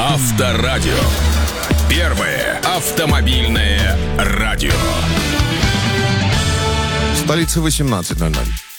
Авторадио. Первое автомобильное радио. В столице 18:00.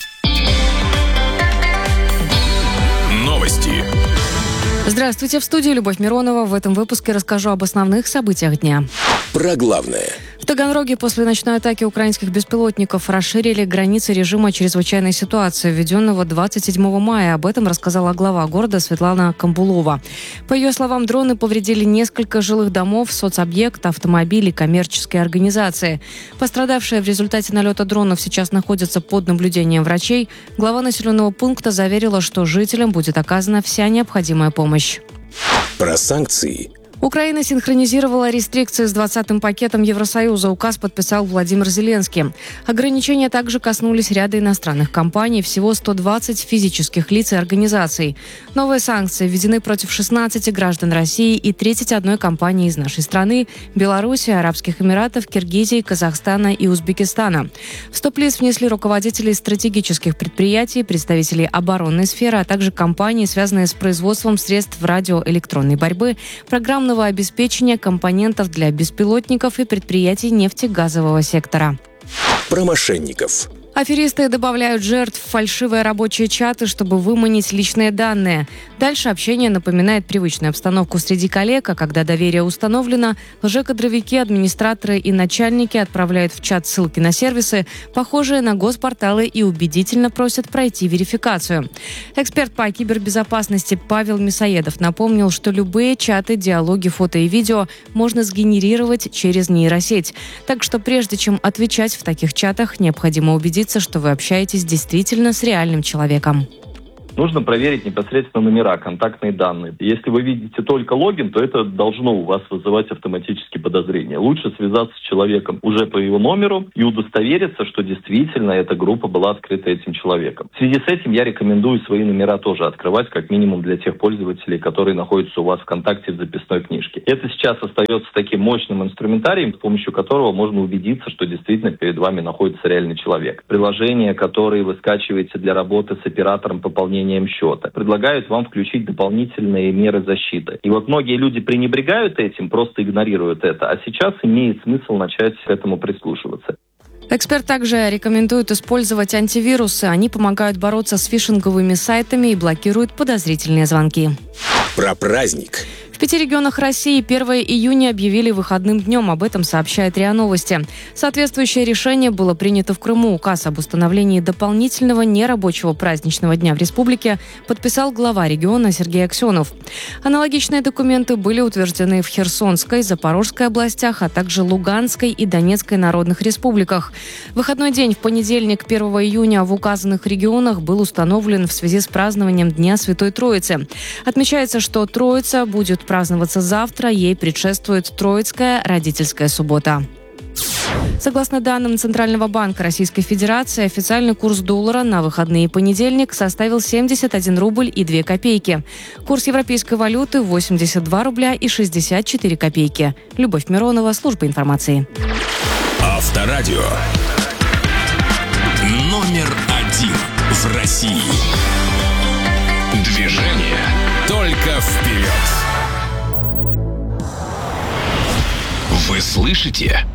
Новости. Здравствуйте, в студии Любовь Миронова. В этом выпуске расскажу об основных событиях дня. Про главное. В Таганроге после ночной атаки украинских беспилотников расширили границы режима чрезвычайной ситуации, введенного 27 мая. Об этом рассказала глава города Светлана Камбулова. По ее словам, дроны повредили несколько жилых домов, соцобъект, автомобили, коммерческие организации. Пострадавшие в результате налета дронов сейчас находятся под наблюдением врачей. Глава населенного пункта заверила, что жителям будет оказана вся необходимая помощь. Про санкции. Украина синхронизировала рестрикции с 20-м пакетом Евросоюза. Указ подписал Владимир Зеленский. Ограничения также коснулись ряда иностранных компаний, всего 120 физических лиц и организаций. Новые санкции введены против 16 граждан России и 31 компании из нашей страны, Беларуси, Арабских Эмиратов, Киргизии, Казахстана и Узбекистана. В стоп-лист внесли руководителей стратегических предприятий, представителей оборонной сферы, а также компании, связанные с производством средств радиоэлектронной борьбы, программного обеспечения компонентов для беспилотников и предприятий нефтегазового сектора. Про мошенников. Аферисты добавляют жертв в фальшивые рабочие чаты, чтобы выманить личные данные. Дальше общение напоминает привычную обстановку среди коллег, а когда доверие установлено, лжекадровики, администраторы и начальники отправляют в чат ссылки на сервисы, похожие на госпорталы, и убедительно просят пройти верификацию. Эксперт по кибербезопасности Павел Мясоедов напомнил, что любые чаты, диалоги, фото и видео можно сгенерировать через нейросеть. Так что прежде чем отвечать в таких чатах, необходимо убедиться, что вы общаетесь действительно с реальным человеком. Нужно проверить непосредственно номера, контактные данные. Если вы видите только логин, то это должно у вас вызывать автоматически подозрения. Лучше связаться с человеком уже по его номеру и удостовериться, что действительно эта группа была открыта этим человеком. В связи с этим я рекомендую свои номера тоже открывать, как минимум для тех пользователей, которые находятся у вас в ВКонтакте в записной книжке. Это сейчас остается таким мощным инструментарием, с помощью которого можно убедиться, что действительно перед вами находится реальный человек. Приложения, которые вы скачиваете для работы с оператором пополнения счета, предлагают вам включить дополнительные меры защиты. И вот многие люди пренебрегают этим, просто игнорируют это, а сейчас имеет смысл начать к этому прислушиваться. Эксперт также рекомендует использовать антивирусы. Они помогают бороться с фишинговыми сайтами и блокируют подозрительные звонки. Про праздник. В 5 регионах России 1 июня объявили выходным днем. Об этом сообщает РИА Новости. Соответствующее решение было принято в Крыму. Указ об установлении дополнительного нерабочего праздничного дня в республике подписал глава региона Сергей Аксенов. Аналогичные документы были утверждены в Херсонской, Запорожской областях, а также Луганской и Донецкой народных республиках. Выходной день в понедельник, 1 июня, в указанных регионах был установлен в связи с празднованием Дня Святой Троицы. Отмечается, что Троица будет праздноваться завтра, ей предшествует Троицкая родительская суббота. Согласно данным Центрального банка Российской Федерации, официальный курс доллара на выходные понедельник составил 71 рубль и 2 копейки. Курс европейской валюты – 82 рубля и 64 копейки. Любовь Миронова, служба информации. Авторадио. Номер 1 в России. Движение только вперед. Вы слышите?